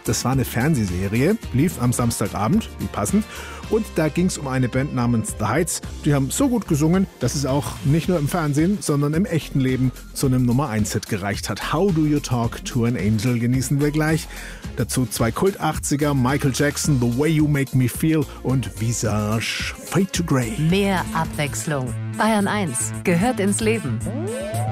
Das war eine Fernsehserie, lief am Samstagabend, wie passend. Und da ging es um eine Band namens The Heights. Die haben so gut gesungen, dass es auch nicht nur im Fernsehen, sondern im echten Leben zu einem Nummer-1-Hit gereicht hat. How Do You Talk to an Angel genießen wir gleich. Dazu 2 Kult-80er, Michael Jackson, The Way You Make Me Feel und Visage, Fade to Grey. Mehr Abwechslung. Bayern 1 gehört ins Leben.